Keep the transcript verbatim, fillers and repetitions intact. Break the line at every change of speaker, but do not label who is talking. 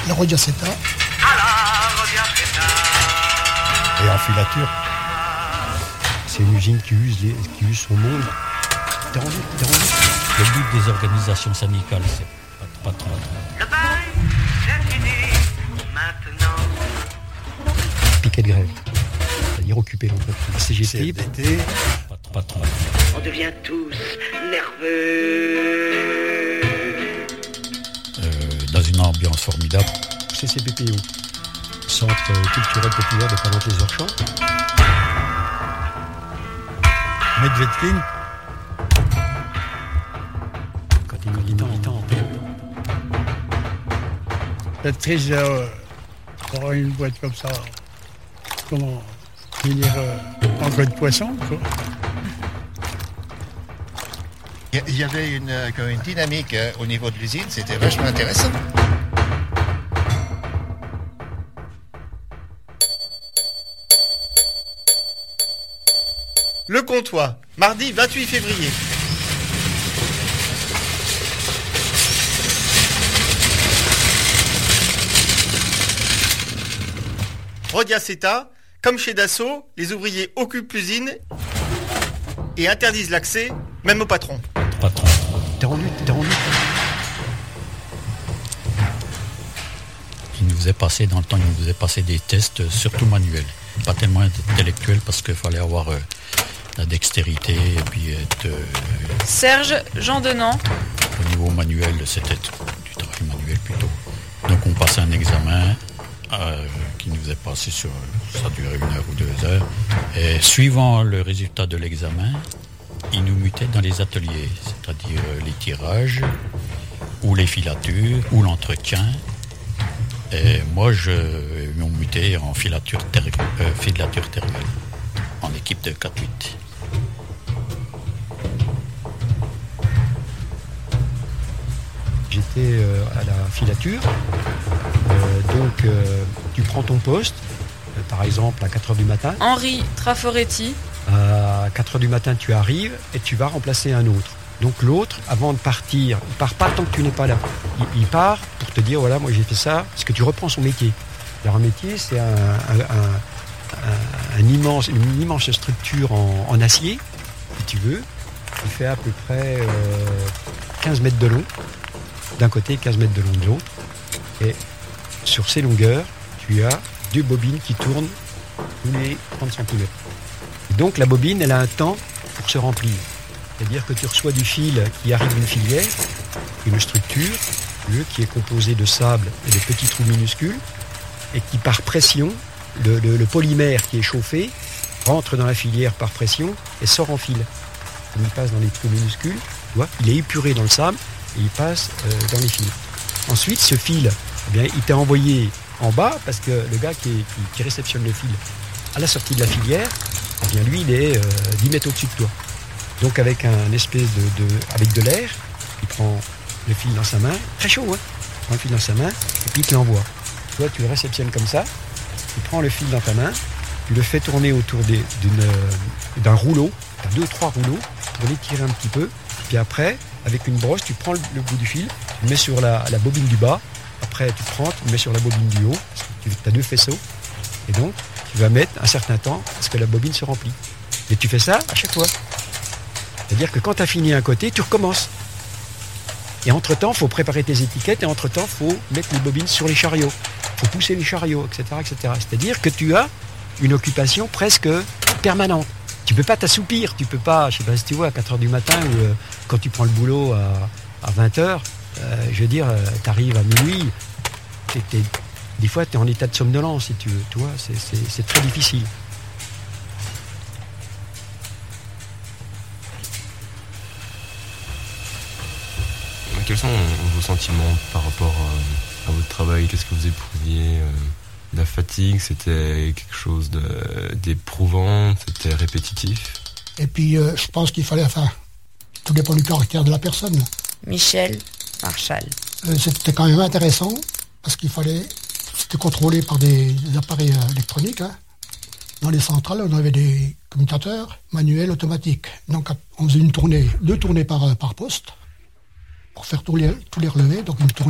La Rodiaceta.
Et en filature, c'est une usine qui use, les, qui use son monde. T'es rendu, t'es rendu.
Le but des organisations syndicales, c'est pas, pas trop.
Le bail, c'est fini, maintenant.
Piquet de grève, c'est-à-dire occuper l'entreprise. C G T,
Pas, pas trop.
On devient tous nerveux.
Euh, dans une ambiance formidable.
C C P P O, Centre culturel populaire de Palanque-les-Orchamps.
Medvedkin.
Quand il est militant en paix.
C'est triste euh, d'avoir une boîte comme ça. Comment finir euh, en queue de poisson, quoi.
Il y avait une, une dynamique euh, au niveau de l'usine, c'était vachement intéressant.
Le Comtois, mardi vingt-huit février. Rodiaceta, comme chez Dassault, les ouvriers occupent l'usine et interdisent l'accès, même au patron.
Patron.
T'es rendu, t'es rendu.
Il nous faisait passer, dans le temps, il nous faisait passer des tests, surtout manuels. Pas tellement intellectuels parce qu'il fallait avoir euh, la dextérité et puis être... Euh,
Serge Jean Denant.
Au niveau manuel, c'était du travail manuel plutôt. Donc on passait un examen euh, qui nous faisait passer sur... Ça durait une heure ou deux heures. Et suivant le résultat de l'examen, ils nous mutaient dans les ateliers, c'est-à-dire les tirages, ou les filatures, ou l'entretien. Et moi, je ils m'ont muté en filature, ter- euh, filature thermale, en équipe de quatre huit.
J'étais euh, à la filature, euh, donc euh, tu prends ton poste, euh, par exemple à quatre heures du matin.
Henri Traforetti.
À quatre heures du matin, tu arrives et tu vas remplacer un autre. Donc l'autre, avant de partir, il part pas tant que tu n'es pas là. Il, il part pour te dire, voilà, moi j'ai fait ça, parce que tu reprends son métier. Alors un métier, c'est un, un, un, un, un immense, une immense structure en, en acier, si tu veux. Il fait à peu près euh, quinze mètres de long d'un côté, quinze mètres de long de l'autre. Et sur ces longueurs, tu as deux bobines qui tournent tous les trente centimètres. Et donc la bobine, elle a un temps pour se remplir. C'est-à-dire que tu reçois du fil qui arrive d'une filière, une structure, qui est composée de sable et de petits trous minuscules, et qui par pression, le, le, le polymère qui est chauffé, rentre dans la filière par pression et sort en fil. Il passe dans les trous minuscules, tu vois, il est épuré dans le sable et il passe euh, dans les fils. Ensuite, ce fil, eh bien, il t'est envoyé en bas parce que le gars qui, est, qui, qui réceptionne le fil à la sortie de la filière, eh bien, lui, il est euh, dix mètres au-dessus de toi. Donc avec un espèce de, de avec de l'air, il prend le fil dans sa main, très chaud, hein, il prend le fil dans sa main et puis il te l'envoie. Toi, tu le réceptionnes comme ça, tu prends le fil dans ta main, tu le fais tourner autour des, d'une, d'un rouleau, deux, trois rouleaux, pour l'étirer un petit peu, puis après, avec une brosse, tu prends le, le bout du fil, tu le mets sur la, la bobine du bas, après tu prends, tu le mets sur la bobine du haut, tu as deux faisceaux, et donc tu vas mettre un certain temps à ce que la bobine se remplit. Et tu fais ça à chaque fois. C'est-à-dire que quand tu as fini un côté, tu recommences. Et entre-temps, il faut préparer tes étiquettes et entre-temps, il faut mettre les bobines sur les chariots. Il faut pousser les chariots, et cetera, et cetera. C'est-à-dire que tu as une occupation presque permanente. Tu ne peux pas t'assoupir. Tu peux pas, je ne sais pas si tu vois, à quatre heures du matin ou euh, quand tu prends le boulot à, à vingt heures, euh, je veux dire, euh, tu arrives à minuit, t'es, t'es, des fois tu es en état de somnolence, si tu veux. Tu vois, c'est, c'est, c'est très difficile.
Quels sont vos sentiments par rapport à, à votre travail? Qu'est-ce que vous éprouviez? La fatigue, c'était quelque chose de, d'éprouvant, c'était répétitif?
Et puis, euh, je pense qu'il fallait, enfin, tout dépend du caractère de la personne.
Michel Marchal.
Euh, c'était quand même intéressant, parce qu'il fallait, c'était contrôlé par des, des appareils euh, électroniques. Hein. Dans les centrales, on avait des commutateurs manuels automatiques. Donc, on faisait une tournée, deux tournées par, par poste, pour faire tous les, tous les relevés, donc une tournée